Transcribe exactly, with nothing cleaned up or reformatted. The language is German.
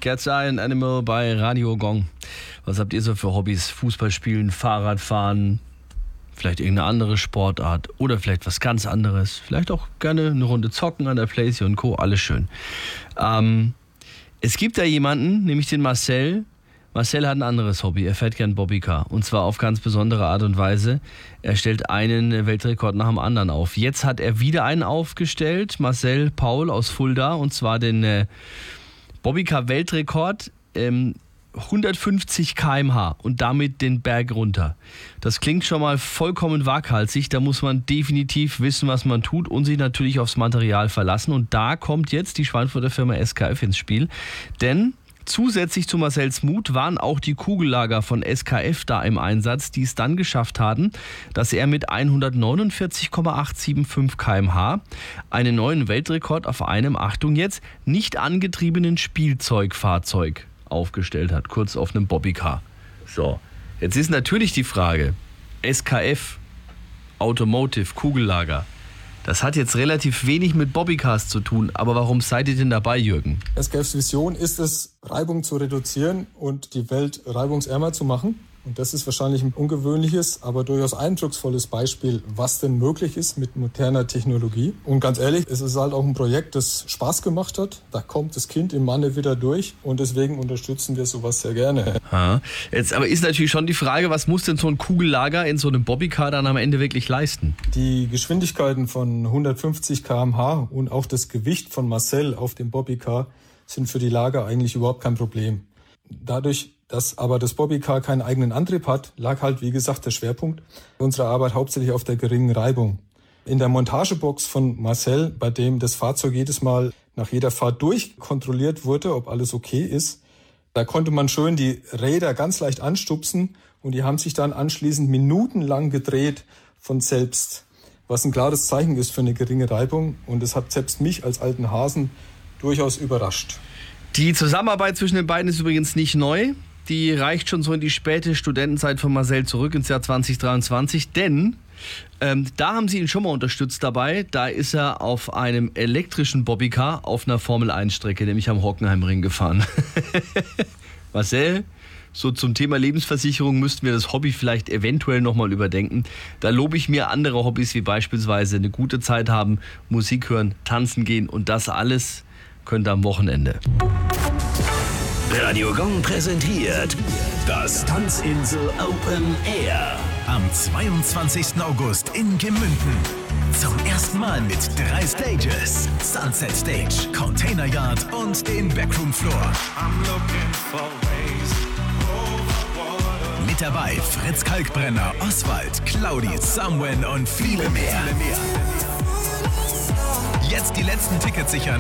Cat's Eye and Animal bei Radio Gong. Was habt ihr so für Hobbys? Fußball spielen, Fahrrad fahren, vielleicht irgendeine andere Sportart oder vielleicht was ganz anderes. Vielleicht auch gerne eine Runde zocken an der Playsee und Co. Alles schön. Ähm, es gibt da jemanden, nämlich den Marcel. Marcel hat ein anderes Hobby. Er fährt gern Bobbycar. Und zwar auf ganz besondere Art und Weise. Er stellt einen Weltrekord nach dem anderen auf. Jetzt hat er wieder einen aufgestellt. Marcel Paul aus Fulda. Und zwar den äh, Bobbycar-Weltrekord. Ähm, hundertfünfzig Kilometer pro Stunde und damit den Berg runter. Das klingt schon mal vollkommen waghalsig. Da muss man definitiv wissen, was man tut und sich natürlich aufs Material verlassen. Und da kommt jetzt die Schweinfurter Firma S K F ins Spiel. Denn zusätzlich zu Marcels Mut waren auch die Kugellager von S K F da im Einsatz, die es dann geschafft haben, dass er mit hundertneunundvierzig Komma achthundertfünfundsiebzig Kilometer pro Stunde einen neuen Weltrekord auf einem, Achtung jetzt, nicht angetriebenen Spielzeugfahrzeug aufgestellt hat, kurz auf einem Bobbycar. So, jetzt ist natürlich die Frage, S K F, Automotive, Kugellager, das hat jetzt relativ wenig mit Bobbycars zu tun, aber warum seid ihr denn dabei, Jürgen? S K Fs Vision ist es, Reibung zu reduzieren und die Welt reibungsärmer zu machen. Und das ist wahrscheinlich ein ungewöhnliches, aber durchaus eindrucksvolles Beispiel, was denn möglich ist mit moderner Technologie. Und ganz ehrlich, es ist halt auch ein Projekt, das Spaß gemacht hat. Da kommt das Kind im Manne wieder durch und deswegen unterstützen wir sowas sehr gerne. Ha. Jetzt aber ist natürlich schon die Frage, was muss denn so ein Kugellager in so einem Bobbycar dann am Ende wirklich leisten? Die Geschwindigkeiten von hundertfünfzig Kilometer pro Stunde und auch das Gewicht von Marcel auf dem Bobbycar sind für die Lager eigentlich überhaupt kein Problem. Dadurch, dass aber das Bobbycar keinen eigenen Antrieb hat, lag halt, wie gesagt, der Schwerpunkt unserer Arbeit hauptsächlich auf der geringen Reibung. In der Montagebox von Marcel, bei dem das Fahrzeug jedes Mal nach jeder Fahrt durchkontrolliert wurde, ob alles okay ist, da konnte man schön die Räder ganz leicht anstupsen und die haben sich dann anschließend minutenlang gedreht von selbst, was ein klares Zeichen ist für eine geringe Reibung und es hat selbst mich als alten Hasen durchaus überrascht. Die Zusammenarbeit zwischen den beiden ist übrigens nicht neu. Die reicht schon so in die späte Studentenzeit von Marcel zurück ins Jahr zwanzig dreiundzwanzig, denn ähm, da haben sie ihn schon mal unterstützt dabei. Da ist er auf einem elektrischen Bobbycar auf einer Formel eins Strecke, nämlich am Hockenheimring gefahren. Marcel, so zum Thema Lebensversicherung müssten wir das Hobby vielleicht eventuell nochmal überdenken. Da lobe ich mir andere Hobbys, wie beispielsweise eine gute Zeit haben, Musik hören, tanzen gehen und das alles könnt ihr am Wochenende. Radio Gong präsentiert das Tanzinsel Open Air. Am zweiundzwanzigsten August in Gemünden. Zum ersten Mal mit drei Stages. Sunset Stage, Container Yard und den Backroom Floor. Mit dabei Fritz Kalkbrenner, Oswald, Claudi, Samwen und viele mehr. Jetzt die letzten Tickets sichern